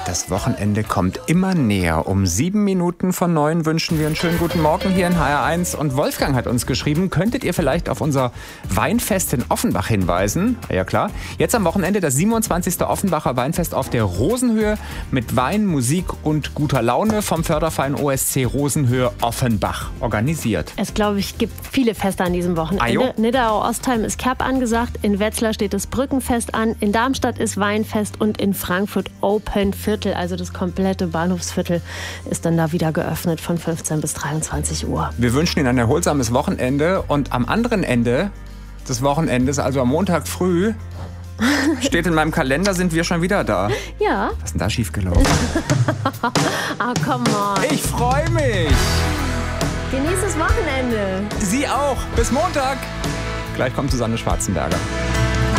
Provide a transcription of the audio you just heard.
Das Wochenende kommt immer näher. Um 7 Minuten von 9 wünschen wir einen schönen guten Morgen hier in HR1. Und Wolfgang hat uns geschrieben, könntet ihr vielleicht auf unser Weinfest in Offenbach hinweisen? Ja klar. Jetzt am Wochenende das 27. Offenbacher Weinfest auf der Rosenhöhe mit Wein, Musik und guter Laune vom Förderverein OSC Rosenhöhe Offenbach organisiert. Es, glaube ich, gibt viele Feste an diesem Wochenende. Nidderau-Ostheim ist Kerb angesagt, in Wetzlar steht das Brückenfest an, in Darmstadt ist Weinfest und in Frankfurt Open Viertel, also das komplette Bahnhofsviertel, ist dann da wieder geöffnet von 15 bis 23 Uhr. Wir wünschen Ihnen ein erholsames Wochenende und am anderen Ende des Wochenendes, also am Montag früh, steht in meinem Kalender, sind wir schon wieder da. Ja. Was ist denn da schiefgelaufen? Come on. Ich freue mich. Genieß das Wochenende. Sie auch. Bis Montag. Gleich kommt Susanne Schwarzenberger.